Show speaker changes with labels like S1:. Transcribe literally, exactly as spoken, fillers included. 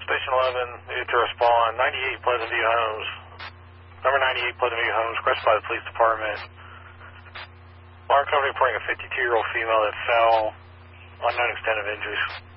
S1: Station eleven, need to respond. ninety-eight Pleasant View Homes. Number ninety-eight Pleasant View Homes, requested by the police department. Alarm company reporting a fifty-two-year-old female that fell. Unknown extent of injuries.